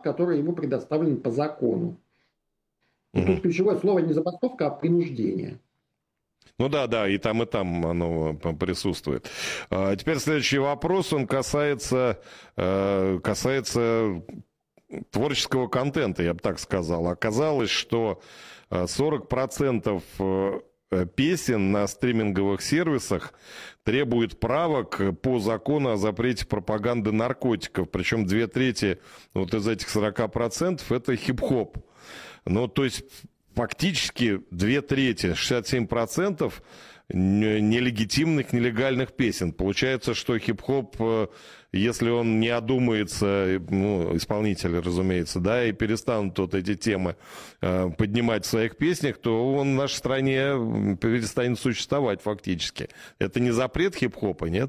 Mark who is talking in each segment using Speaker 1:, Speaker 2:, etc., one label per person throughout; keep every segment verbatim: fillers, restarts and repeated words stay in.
Speaker 1: который ему предоставлен по закону. И
Speaker 2: Угу.
Speaker 1: тут ключевое слово не забастовка, а принуждение.
Speaker 2: Ну да, да, и там, и там оно присутствует. А теперь следующий вопрос, он касается, касается творческого контента, я бы так сказал. Оказалось, что сорок процентов песен на стриминговых сервисах требует правок по закону о запрете пропаганды наркотиков. Причем две трети вот из этих сорока процентов это хип-хоп. Ну, то есть фактически две трети, шестьдесят семь процентов нелегитимных, нелегальных песен. Получается, что хип-хоп, если он не одумается, ну, исполнители, разумеется, да, и перестанут вот эти темы э, поднимать в своих песнях, то он в нашей стране перестанет существовать фактически. Это не запрет хип-хопа, нет?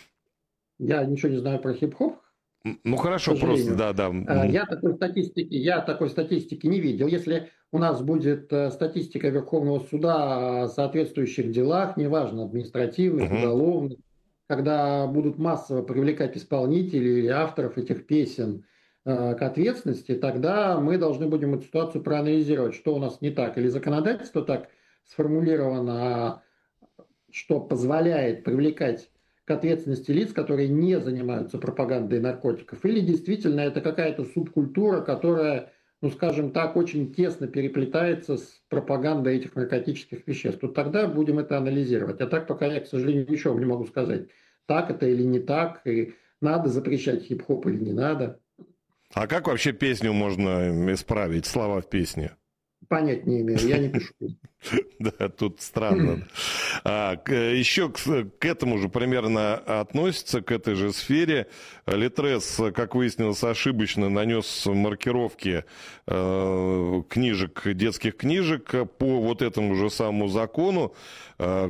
Speaker 1: Я ничего не знаю про хип-хоп.
Speaker 2: Ну хорошо, просто, да, да.
Speaker 1: Я такой статистики, я такой статистики не видел. Если у нас будет статистика Верховного суда о соответствующих делах, неважно, административных,
Speaker 2: Uh-huh.
Speaker 1: уголовных, когда будут массово привлекать исполнителей или авторов этих песен к ответственности, тогда мы должны будем эту ситуацию проанализировать, что у нас не так. Или законодательство так сформулировано, что позволяет привлекать к ответственности лиц, которые не занимаются пропагандой наркотиков, или действительно это какая-то субкультура, которая, ну скажем так, очень тесно переплетается с пропагандой этих наркотических веществ. Вот тогда будем это анализировать. А так пока я, к сожалению, ничего не могу сказать. Так это или не так, и надо запрещать хип-хоп или не надо.
Speaker 2: А как вообще песню можно исправить, слова в песне?
Speaker 1: Понять не имею, я не пишу.
Speaker 2: Да, тут странно. А, еще к, к этому же примерно относится, к этой же сфере. Литрес, как выяснилось, ошибочно нанес маркировки э, книжек, детских книжек по вот этому же самому закону. Э,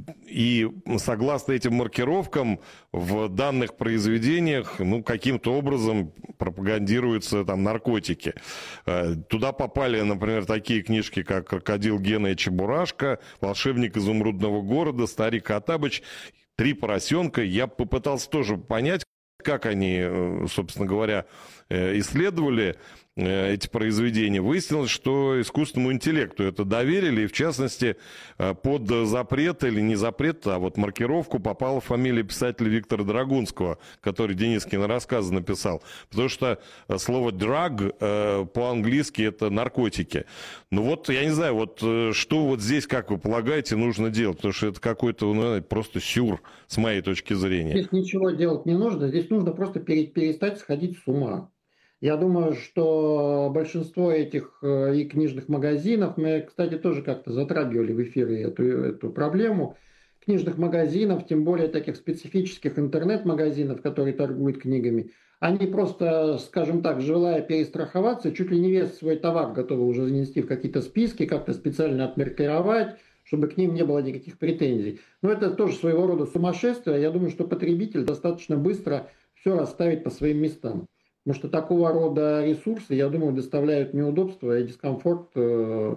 Speaker 2: и согласно этим маркировкам в данных произведениях ну, каким-то образом пропагандируются там наркотики. Э, туда попали, например, такие книжки, как «Крокодил Гена и Чебурашка», «Волшебник изумрудного города», «Старик Хоттабыч», «Три поросенка». Я попытался тоже понять, как они, собственно говоря, исследовали эти произведения. Выяснилось, что искусственному интеллекту это доверили, и в частности под запрет или не запрет, а вот маркировку попала фамилия писателя Виктора Драгунского, который Денискины рассказы написал. Потому что слово drug по-английски это наркотики. Ну вот, я не знаю, вот что вот здесь, как вы полагаете, нужно делать? Потому что это какой-то ну, просто сюр, с моей точки зрения.
Speaker 1: Здесь ничего делать не нужно, здесь нужно просто перестать сходить с ума. Я думаю, что большинство этих и книжных магазинов, мы, кстати, тоже как-то затрагивали в эфире эту, эту проблему, книжных магазинов, тем более таких специфических интернет-магазинов, которые торгуют книгами, они просто, скажем так, желая перестраховаться, чуть ли не весь свой товар готовы уже занести в какие-то списки, как-то специально отмаркировать, чтобы к ним не было никаких претензий. Но это тоже своего рода сумасшествие. Я думаю, что потребитель достаточно быстро все расставит по своим местам. Потому что такого рода ресурсы, я думаю, доставляют неудобства и дискомфорт э,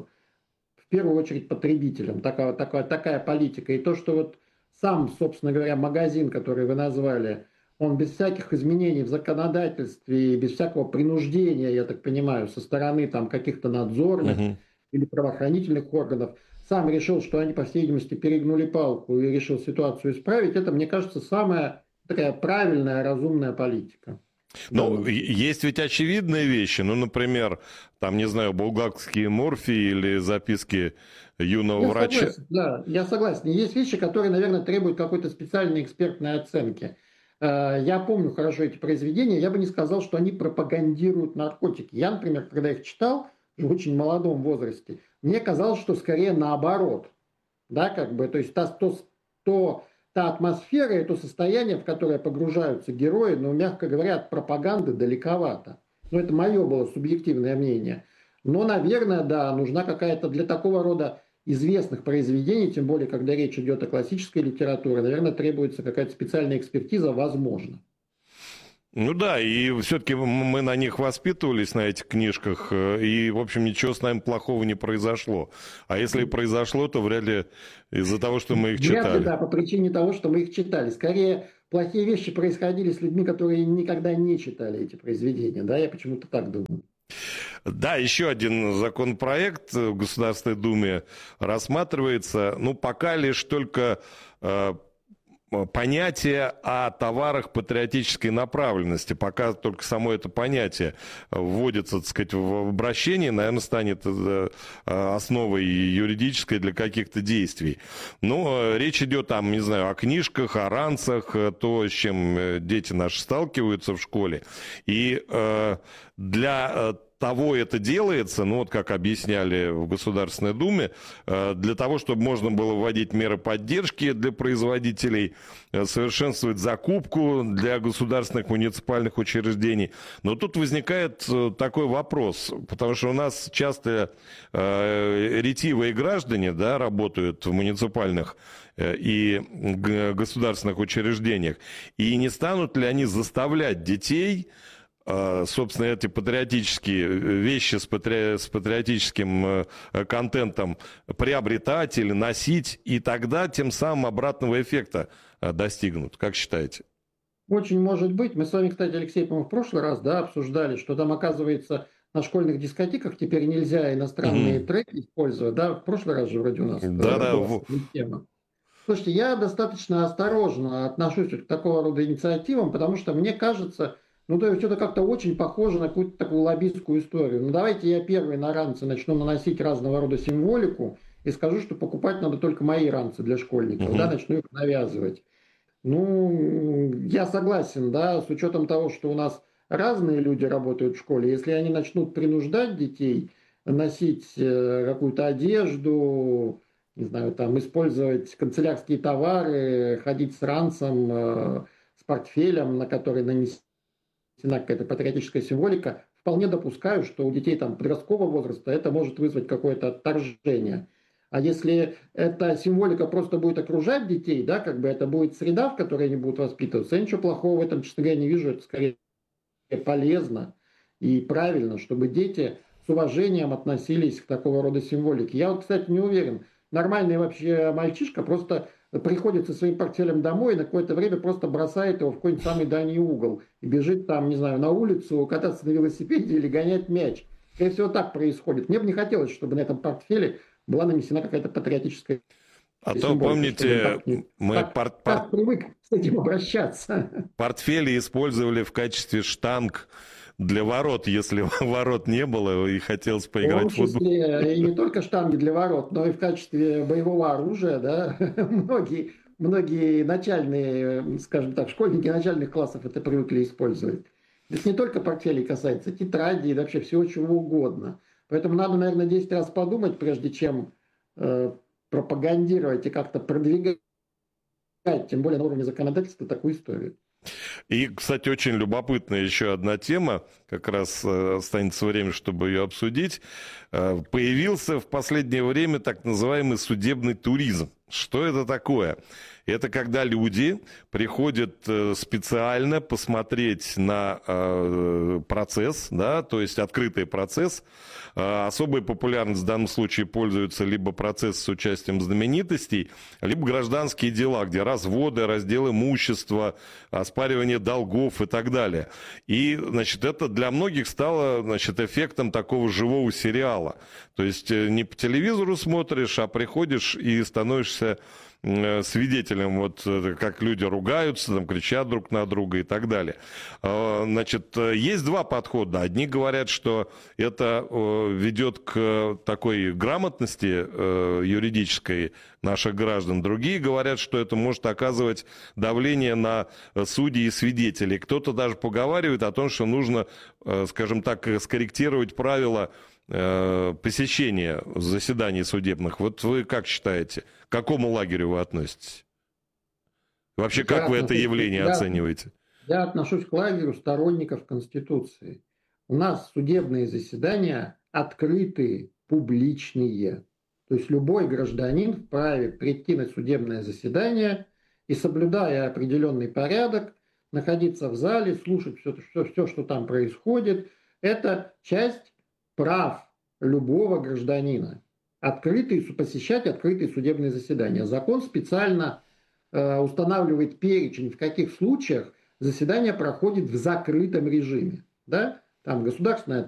Speaker 1: в первую очередь потребителям. Такая, такая, такая политика. И то, что вот сам, собственно говоря, магазин, который вы назвали, он без всяких изменений в законодательстве, без всякого принуждения, я так понимаю, со стороны там каких-то надзорных uh-huh. или правоохранительных органов, сам решил, что они, по всей видимости, перегнули палку и решил ситуацию исправить, это, мне кажется, самая такая правильная, разумная политика.
Speaker 2: Ну, да. Есть ведь очевидные вещи, ну, например, там, не знаю, булгакские морфии или записки юного
Speaker 1: я
Speaker 2: врача.
Speaker 1: Согласен, да, я согласен. Есть вещи, которые, наверное, требуют какой-то специальной экспертной оценки. Я помню хорошо эти произведения, я бы не сказал, что они пропагандируют наркотики. Я, например, когда их читал в очень молодом возрасте, мне казалось, что скорее наоборот. Да, как бы, то есть то, то, то та атмосфера и то состояние, в которое погружаются герои, ну, мягко говоря, от пропаганды далековато. Ну, это мое было субъективное мнение. Но, наверное, да, нужна какая-то для такого рода известных произведений, тем более, когда речь идет о классической литературе, наверное, требуется какая-то специальная экспертиза, возможно.
Speaker 2: Ну да, и все-таки мы на них воспитывались, на этих книжках, и, в общем, ничего с нами плохого не произошло. А если и произошло, то вряд ли из-за того, что мы их читали.
Speaker 1: Вряд ли, да, по причине того, что мы их читали. Скорее, плохие вещи происходили с людьми, которые никогда не читали эти произведения. Да, я почему-то так думаю.
Speaker 2: Да, еще один законопроект в Государственной Думе рассматривается. Ну, пока лишь только э, понятие о товарах патриотической направленности. Пока только само это понятие вводится, так сказать, в обращение, наверное, станет основой юридической для каких-то действий. Но речь идет там, не знаю, о книжках, о ранцах, то, с чем дети наши сталкиваются в школе. И для того это делается, ну вот как объясняли в Государственной Думе, для того, чтобы можно было вводить меры поддержки для производителей, совершенствовать закупку для государственных муниципальных учреждений. Но тут возникает такой вопрос, потому что у нас часто ретивые граждане, да, работают в муниципальных и государственных учреждениях, и не станут ли они заставлять детей, собственно, эти патриотические вещи с, патри... с патриотическим контентом приобретать или носить, и тогда тем самым обратного эффекта достигнут. Как считаете?
Speaker 1: Очень может быть. Мы с вами, кстати, Алексей, по-моему, в прошлый раз, да, обсуждали, что там, оказывается, на школьных дискотеках теперь нельзя иностранные mm-hmm. треки использовать. Да, в прошлый раз же вроде у нас
Speaker 2: да,
Speaker 1: была
Speaker 2: да.
Speaker 1: тема. Слушайте, я достаточно осторожно отношусь к такого рода инициативам, потому что мне кажется... Ну, то есть это как-то очень похоже на какую-то такую лоббистскую историю. Ну, давайте я первый на ранцы начну наносить разного рода символику и скажу, что покупать надо только мои ранцы для школьников, угу. да, начну их навязывать. Ну, я согласен, да, с учетом того, что у нас разные люди работают в школе, если они начнут принуждать детей носить какую-то одежду, не знаю, там, использовать канцелярские товары, ходить с ранцем, с портфелем, на который нанесен какая-то патриотическая символика, вполне допускаю, что у детей там подросткового возраста это может вызвать какое-то отторжение. А если эта символика просто будет окружать детей, да, как бы это будет среда, в которой они будут воспитываться, я ничего плохого в этом, честно говоря, не вижу, это скорее полезно и правильно, чтобы дети с уважением относились к такого рода символике. Я вот, кстати, не уверен, нормальный вообще мальчишка просто приходит со своим портфелем домой и на какое-то время просто бросает его в какой-нибудь самый дальний угол и бежит там, не знаю, на улицу, кататься на велосипеде или гонять мяч. Скорее всего, так происходит. Мне бы не хотелось, чтобы на этом портфеле была нанесена какая-то патриотическая
Speaker 2: А то, помните,
Speaker 1: так,
Speaker 2: мы
Speaker 1: так,
Speaker 2: пор-
Speaker 1: так
Speaker 2: пор-
Speaker 1: привык с этим обращаться.
Speaker 2: портфели использовали в качестве штанг для ворот, если ворот не было и хотелось поиграть в футбол.
Speaker 1: В том числе и не только штанги для ворот, но и в качестве боевого оружия, да, многие, многие начальные, скажем так, школьники начальных классов это привыкли использовать. Это не только портфелей касается, тетрадей, вообще всего чего угодно. Поэтому надо, наверное, десять раз подумать, прежде чем э, пропагандировать и как-то продвигать, тем более на уровне законодательства, такую историю.
Speaker 2: И, кстати, очень любопытная еще одна тема, как раз останется время, чтобы ее обсудить. Появился в последнее время так называемый судебный туризм. Что это такое? Это когда люди приходят специально посмотреть на процесс, да, то есть открытый процесс. Особой популярностью в данном случае пользуются либо процессы с участием знаменитостей, либо гражданские дела, где разводы, раздел имущества, оспаривание долгов и так далее. И, значит, это для многих стало, значит, эффектом такого живого сериала. То есть не по телевизору смотришь, а приходишь и становишься свидетелем, вот как люди ругаются, там, кричат друг на друга и так далее. Значит, есть два подхода. Одни говорят, что это ведет к такой грамотности юридической наших граждан. Другие говорят, что это может оказывать давление на судей и свидетелей. Кто-то даже поговаривает о том, что нужно, скажем так, скорректировать правила посещения заседаний судебных. Вот вы как считаете, к какому лагерю вы относитесь? Вообще, как я вы это явление я, оцениваете?
Speaker 1: Я отношусь к лагерю сторонников Конституции. У нас судебные заседания открытые, публичные. То есть любой гражданин вправе прийти на судебное заседание и, соблюдая определенный порядок, находиться в зале, слушать все, все, все что там происходит. Это часть прав любого гражданина. Открытые, посещать открытые судебные заседания. Закон специально устанавливает перечень, в каких случаях заседание проходит в закрытом режиме. Да? Там государственная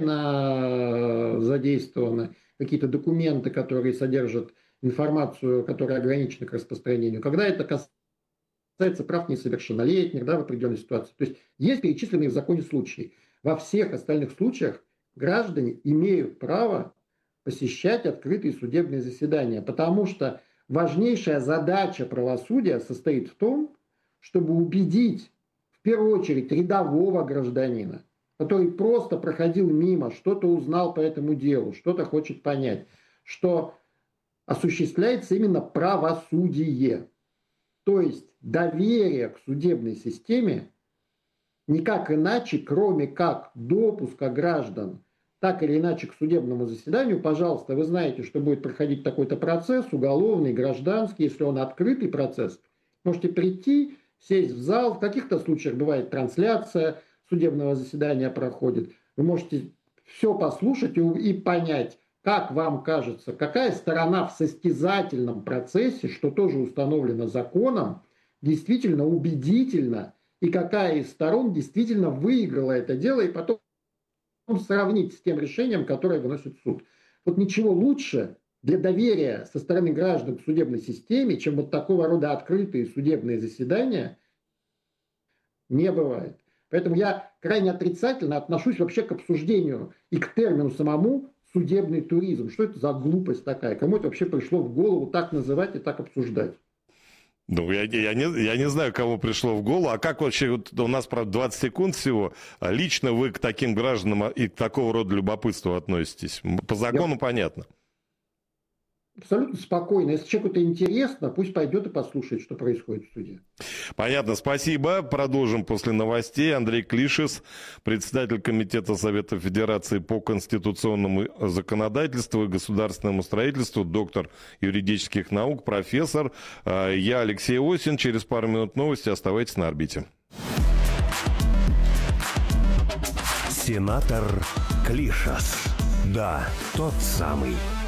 Speaker 1: тайна задействована, какие-то документы, которые содержат информацию, которая ограничена к распространению. Когда это касается прав несовершеннолетних, да, в определенной ситуации. То есть есть перечисленные в законе случаи. Во всех остальных случаях граждане имеют право посещать открытые судебные заседания, потому что важнейшая задача правосудия состоит в том, чтобы убедить в первую очередь рядового гражданина, который просто проходил мимо, что-то узнал по этому делу, что-то хочет понять, что осуществляется именно правосудие. То есть доверие к судебной системе никак иначе, кроме как допуска граждан так или иначе к судебному заседанию, пожалуйста, вы знаете, что будет проходить такой-то процесс, уголовный, гражданский, если он открытый процесс, можете прийти, сесть в зал, в каких-то случаях бывает трансляция судебного заседания проходит, вы можете все послушать и, и понять, как вам кажется, какая сторона в состязательном процессе, что тоже установлено законом, действительно убедительно, и какая из сторон действительно выиграла это дело, и потом сравнить с тем решением, которое выносит суд. Вот ничего лучше для доверия со стороны граждан к судебной системе, чем вот такого рода открытые судебные заседания, не бывает. Поэтому я крайне отрицательно отношусь вообще к обсуждению и к термину самому судебный туризм. Что это за глупость такая? Кому это вообще пришло в голову так называть и так обсуждать?
Speaker 2: Ну, я, я, не, я не знаю, кому пришло в голову. А как вообще, вот у нас, правда, двадцать секунд всего, лично вы к таким гражданам и к такого рода любопытству относитесь? По закону я... понятно.
Speaker 1: Абсолютно спокойно. Если человеку это интересно, пусть пойдет и послушает, что происходит в суде.
Speaker 2: Понятно, спасибо. Продолжим после новостей. Андрей Клишес, председатель Комитета Совета Федерации по конституционному законодательству и государственному строительству, доктор юридических наук, профессор. Я Алексей Осин. Через пару минут новости. Оставайтесь на орбите.
Speaker 3: Сенатор Клишес. Да, тот самый.